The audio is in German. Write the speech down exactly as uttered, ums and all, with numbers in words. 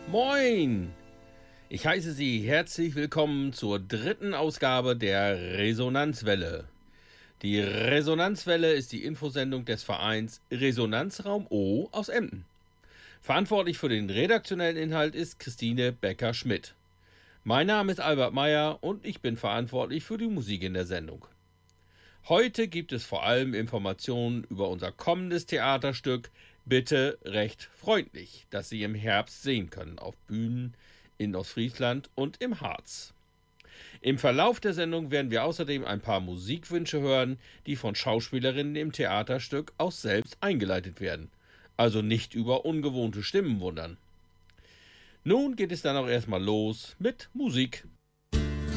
Moin! Ich heiße Sie herzlich willkommen zur dritten Ausgabe der Resonanzwelle. Die Resonanzwelle ist die Infosendung des Vereins Resonanzraum O aus Emden. Verantwortlich für den redaktionellen Inhalt ist Christine Becker-Schmidt. Mein Name ist Albert Meyer und ich bin verantwortlich für die Musik in der Sendung. Heute gibt es vor allem Informationen über unser kommendes Theaterstück Bitte recht freundlich, das Sie im Herbst sehen können auf Bühnen in Ostfriesland und im Harz. Im Verlauf der Sendung werden wir außerdem ein paar Musikwünsche hören, die von Schauspielerinnen im Theaterstück auch selbst eingeleitet werden. Also nicht über ungewohnte Stimmen wundern. Nun geht es dann auch erstmal los mit Musik.